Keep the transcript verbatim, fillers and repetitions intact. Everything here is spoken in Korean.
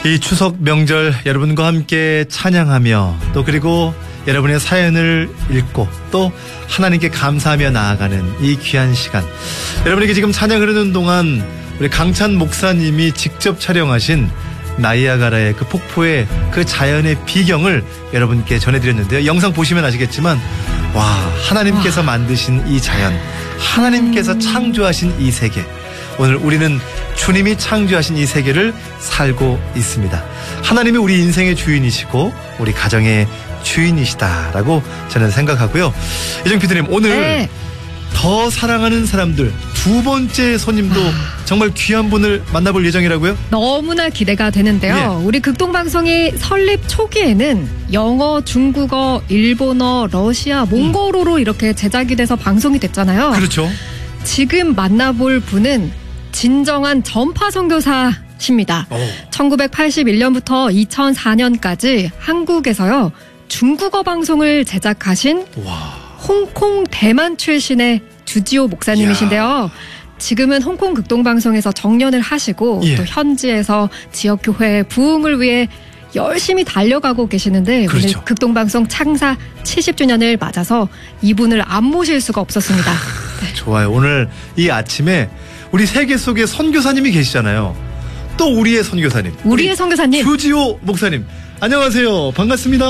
이 추석 명절 여러분과 함께 찬양하며 또 그리고 여러분의 사연을 읽고 또 하나님께 감사하며 나아가는 이 귀한 시간, 여러분에게 지금 찬양 흐르는 동안 우리 강찬 목사님이 직접 촬영하신 나이아가라의 그 폭포의 그 자연의 비경을 여러분께 전해드렸는데요. 영상 보시면 아시겠지만 와, 하나님께서 와. 만드신 이 자연, 하나님께서 음. 창조하신 이 세계, 오늘 우리는 주님이 창조하신 이 세계를 살고 있습니다. 하나님이 우리 인생의 주인이시고 우리 가정의 주인이시다라고 저는 생각하고요. 이정 피디님, 오늘 네. 더 사랑하는 사람들 두 번째 손님도 아... 정말 귀한 분을 만나볼 예정이라고요? 너무나 기대가 되는데요. 예. 우리 극동방송이 설립 초기에는 영어, 중국어, 일본어, 러시아, 몽골어로 음. 이렇게 제작이 돼서 방송이 됐잖아요. 그렇죠. 지금 만나볼 분은 진정한 전파 선교사십니다. 오. 천구백팔십일 년부터 이천사 년까지 한국에서요 중국어 방송을 제작하신 와. 홍콩 대만 출신의 주지호 목사님이신데요. 야. 지금은 홍콩 극동방송에서 정년을 하시고 예. 또 현지에서 지역교회 부흥을 위해 열심히 달려가고 계시는데 그렇죠. 오늘 극동방송 창사 칠십 주년을 맞아서 이분을 안 모실 수가 없었습니다. 네. 좋아요. 오늘 이 아침에 우리 세계 속에 선교사님이 계시잖아요. 또 우리의 선교사님. 우리의 우리 선교사님. 주지호 목사님. 안녕하세요. 반갑습니다.